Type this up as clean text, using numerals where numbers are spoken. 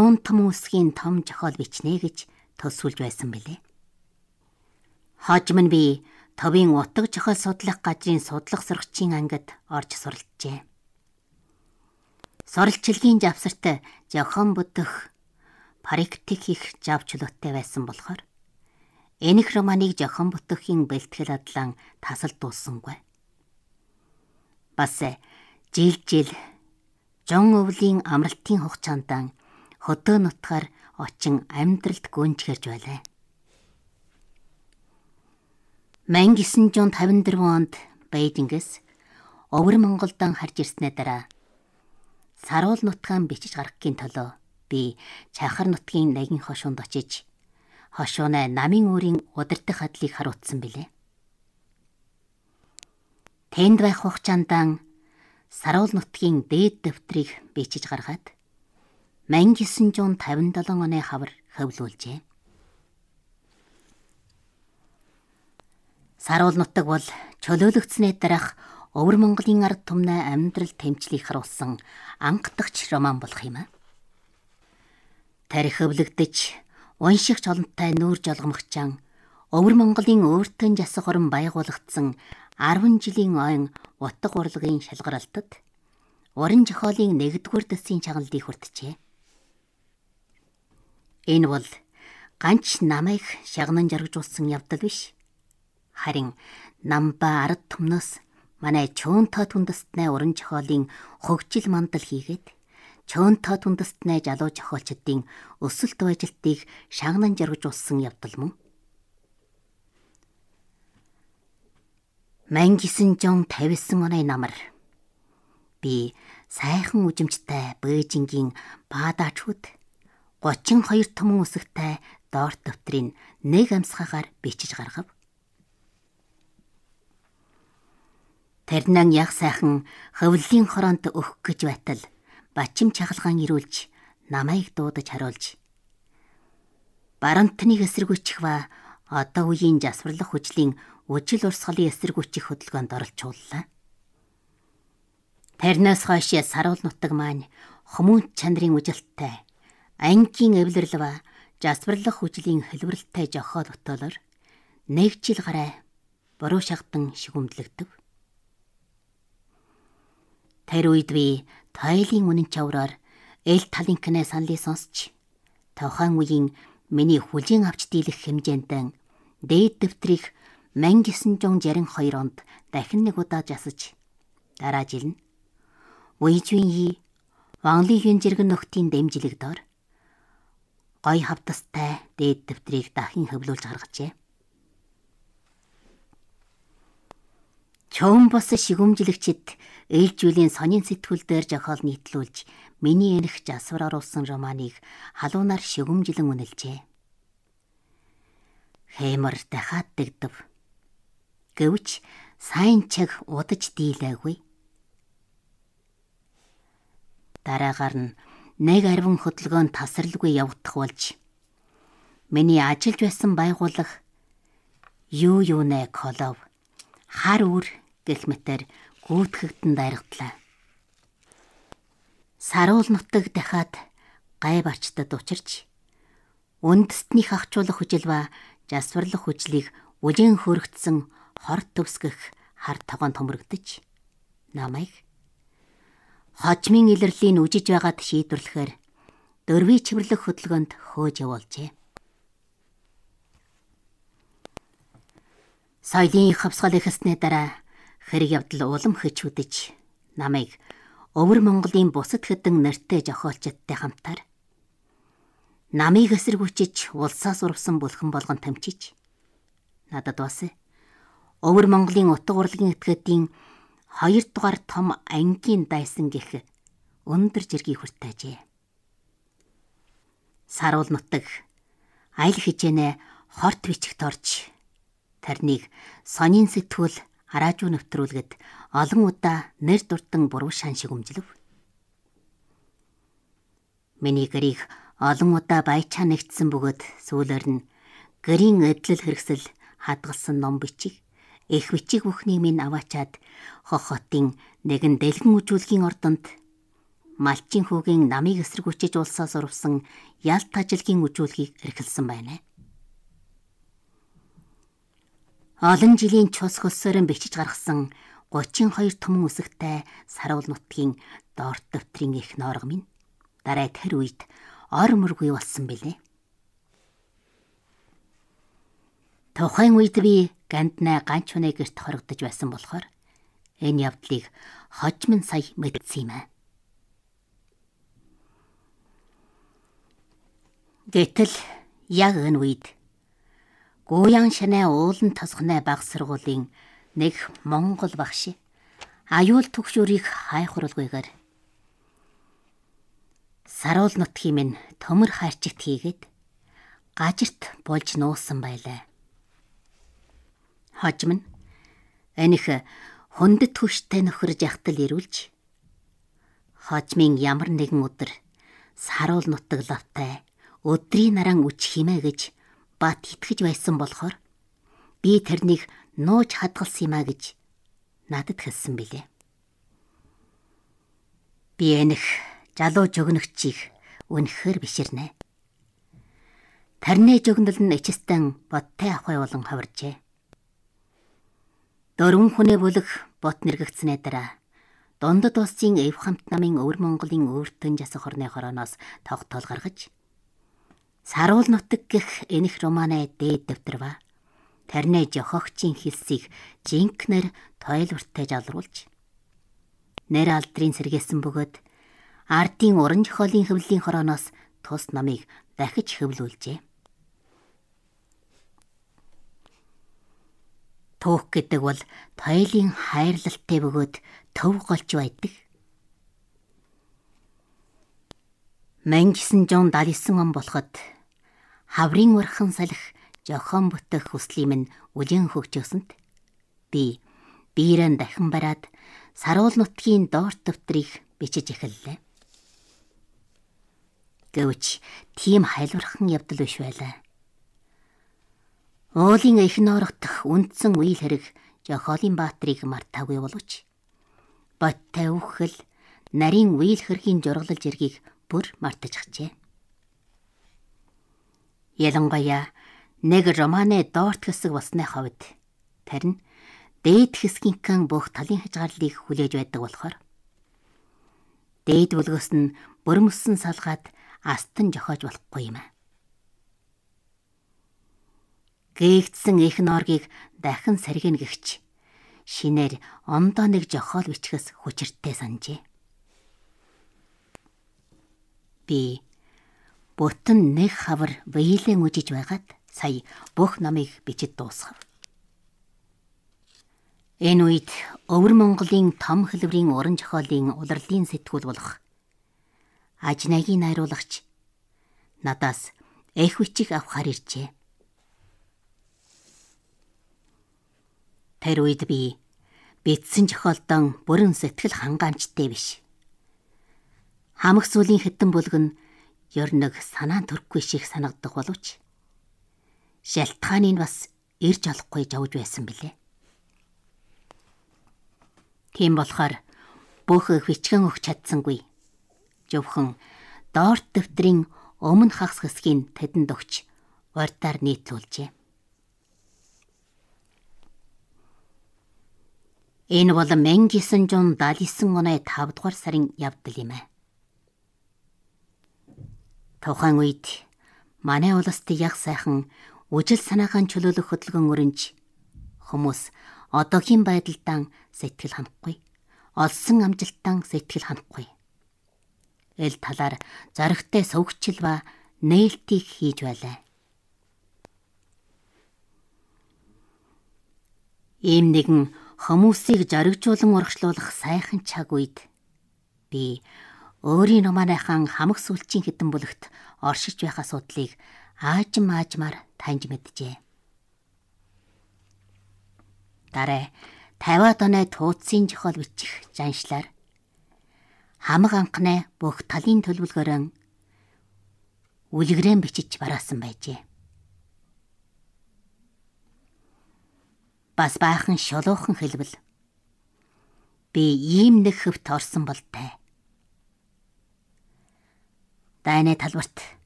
чуун том үсгийн том жохол бичнэ гэж төсвөлж байсан билээ. Хожим нь би товын утга жохол судлах газрын судлах сурагчийн ангид орж суралцжээ. Суралцлагын завсарт зохион бүтэх практик их завчлуутай байсан болохоор энэх романыг зохион бүтэхийн бэлтгэл адлан тасалдуулсангүй. Бас жил жон өвлийн амралтын хугацаанд хөдөө нутгаар очин амьдралд гүнжгэрж байлаа. 1954 онд Бээжингээс Өвөр Монголд харж ирснээр дараа Саруул нутгаан бичиж гаргахын төлөө би Чахар нутгийн нэгэн хошуунд очиж хошуунаа намын өөрийн удирдах хадлыг харуулсан билээ. Тэнд байх хугацаанд Саруул нутгийн дээд дэвтрийг бичиж гаргаад 1957 оны хавар хөвлүүлжээ. Саруул нутаг бол чөлөөлөгдснээ дараах Өвөр Монголын ард түмнээ амьдрал тэмцлийг харуулсан анх дахь роман болох юм а. Тарих өвлөгдөж, уншигч олонтой нүүр жолгомгчаан Өвөр Монголын өөртөө засаг орон байгуулагдсан 10 жилийн ойн утга урлагийн шалгаралтад уран зохиолын 1-р дэсийн чагаллыг хүртжээ. Энэ бол ганц намайг шагнан жаргажуулсан явдал биш. Харин нам ба ард түмнөөс манай чөөнтөө түндэстнээ уран зохиолын хөгжил мандал хийгээд чөөнтөө түндэстнээ залуу зохиолчдын өсөлт ажилтыг шагнан жаргажуулсан явдал мөн. 1959 оны намар би сайхан үжимжтэй Бээжингийн баадачууд 32 түмэн үсэгтэй доорт дэвтрийн нэг амсгаагаар бичиж гаргав. Тэрнэн яг сайхан хөвлийн хороонд өгөх гэж байтал бачим чагалгаан ирүүлж намайг дуудаж харуулж барантныг эсэргүүцэх ба одоо үеийн засварлах хүчлийн үжил урсгалын эсэргүүцэх хөдөлгөөнд оролцууллаа. Тэрнээс хойш Саруул нутаг маань хүмүүн чанарын үжилттэй ангийн эвлэрэл ба засварлах хүчлийн хэлбэрэлтэй жохоод өтөөлөөр 1 жил гарай буруу шахтан шигүмдлэгдэв. Тэр үед би тойлын үнэн чавраар эл талынхнээ саналыг сонсч тухайн үеийн миний хүлээн авч дийлэх хэмжээнд дээд дэвтрийг 1962 онд дахин нэг удаа засаж дараа жил нь Уйжуйи Ванлигийн жиргэн нөхдийн дэмжлэг доор гой хавтастай дээд дэвтрийг дахин хөвлүүлж гаргажээ. Чөөн бос шигүмжлэгчид ээлжүүлийн сонин сэтгүүл дээр жохол нийтлүүлж миний энэх засвар оруулсан романыг халуунаар шигүмжлэн үнэлжээ. Хэмэр дахиад дэгдэв. Гэвч сайн чиг удаж дийлээгүй. Дараагаар нь нэг арвин хөдөлгөөнд тасралгүй явагдах болж миний ажиллаж байсан байгууллага юунэ колов хар үр гэх мэтэр гүйтгэгдэн дайрагдлаа. Саруул нутаг дахиад гай барчдад учирч үндэстнийх ахжуулах хүчил ба засварлах хүчлийг үжин хөрөгдсөн хор төвсгөх хар тогоонд төмөрөгдөж намайг хожмын илэрлийн үжиж байгаад шийдвэрлэхээр дөрвийн чивэрлэх хөдөлгөөнд хөөж явуулжээ. Соёлын хавсгал ихэснээ дараа хэрэг явдал улам хөчүүдэж намайг Өвөр Монголын бусад хэдэн нэртэй зохиолчдтой хамтаар намыг эсэргүүцэж улсаас урвсан бүлхэн болгон тамчиж надад бас Өвөр Монголын утга урлагийн этгээдийн 2 дугаар том ангийн дайсан гэх өндөр жиргийг хүртээжээ. Саруул нутаг айл хичээнэ хорт бичигт орж тарныг сонин сэтгүүл араажуу нэвтрүүлгэд олон удаа нэр дурдан буруу шан шигүмжлэв. Миний гэрийг олон удаа баячаа нэгтсэн бөгөөд сүүлээр нь гэрийн эдлэл хэрэгсэл хадгалсан ном бичиг их бичиг бүхнийг минь аваачаад хохотын нэгэн дэлгэн үжүүлгийн ордонд малчин хүүгийн намыг эсэргүүцэж улсаас урвсан ялт ажилгийн үжүүлгийг эрхэлсэн байна. Олон жилийн цус хөлсөөрөн бичиж гаргасан 32 түмэн үсэгтэй Саруул нутгийн доорт дэвтрийн их ноорго минь дараа тэр үед ор мөргүй болсон билээ. Тухайн үед би ганднаа ганч хүнээ гэрт хорогдож байсан болохоор энэ явдлыг хожим сая мэдсэн юм аа. Гэтэл яг энэ үед Гуян шанаа уулан тосгоноо баг сургуулийн нэг монгол багш аюул түгшүүрийг хайхруулгүйгээр Саруул нутгийн минь төмөр хайрчигт хийгээд гажирт болж нуусан байлаа. Хожим нь энэх хүндэт хүчтэй нөхөр жахтал ирүүлж хожмын ямар нэгэн өдөр Саруул нутаг лавтай өдрийн наран үч химээ гэж бат итгэж байсан болохоор би тэрнийг нууж хадгалсан юмаа гэж надад хэлсэн билээ. Би энэх жалуу жогногчийг үнэхээр биширнэ. Тарны жогнол нь ичстэн боттой ахуй болон хаваржээ. 4 хүнээ бүлэх бот нэргэгцнээ дараа дундад улсын эв хамт намын өвөр Монголын өөртөн жасах орны хорооноос тогтоол гаргаж Саруул нутаг гэх энэх романаа дээд дэвтэр ба тарны жохогчийн хэлсийг жинкнэр тойлвортой жалруулж нэр алдрын сэргээсэн бөгөөд ардын уран зохиолын хэвлэлийн хорооноос тус намыг дахиж хэвлүүлжээ. Түүх гэдэг бол тойлын хайрлалтай бөгөөд төв голж байдаг. 1979 он болоход хаврын урхан салхи жохоон бүтэх хүслийг минь үлэн хөгжөөсөнд би биерэн дахин бараад Саруул нутгийн доорт дэвтрийг бичиж эхэллээ. Гэвч тийм хайлвархан явдал биш байлаа. Уулын их ноорогдох үндсэн үйл хэрэг Жохоолын баатрийг мартаагүй боловч боттой үхэл нарийн үйл хэргийн жургалж иргийг бүр мартаж хачээ. Ялангуяа нэг романы доорт хэсэг болсны хувьд тэр нь дээд хэсгийнхэн бүх талын хязгаарлалыг хүлээж байдаг болохоор дээд бүлгөөс нь бүрмөссөн салгаад астан жохоож болохгүй юм аа. Гээгдсэн их нооргийг дахин сэргэн гихч шинээр ондоо нэг жохоол бичгээс хүчиртэй санджээ. Би бүтэн нэг хавар биелэн үжиж байгаад сая бүх намыг бичиж дуусгав. Энэ үед өвөр Монголын том хэлбэрийн уран зохиолын улирлын сэтгүүл болох Ажнаагийн найруулагч надаас эх бичиг авахар иржээ. Тэр үед би бичсэн зохиолдон бүрэн сэтгэл хангаамжтай биш. Хамаг сүлийн хэдэн бүлгэн ёр нэг санаан төрөхгүй шиг санагддаг боловч шалтгааныг бас ирж олохгүй жавж байсан билээ. Тийм болохоор бүх хичгэн өгч чадсангүй. Зөвхөн доорт дэвтрийн өмнө хагас хэсгийг тэдэнд өгч урдаар нийтлүүлжээ. Энэ бол 1979 оны 5 дугаар сарын явдал юм аа. Тухайн үед манай улсад яг сайхан үжил санаагаа чөлөөлөх хөдөлгөөн өрнж хүмүүс одоогийн байдалдаа сэтгэл ханахгүй, олсон амжилтаа сэтгэл ханахгүй. Эл талаар зоригтой сувгчил ба нээлтийг хийж байлаа. Ийм нэгэн хүмүүсийг зоригжуулан урагшлуулах сайхан цаг үед би өөрийн романыхан хамаг сүлжийн хэдэн бүлэгт оршиж байх асуудлыг аажмаар таньж мэджээ. Дараа 50-аад оны тууцын зохиол бичих жаншлаар хамаг анхнаа бүх талын төлөвлөгөөрөө үлгэрэн бичиж бараасан байжээ. Бас баахан шулуухан хэлбэл би ийм нэг хөвт орсон болтой. Дайны талбарт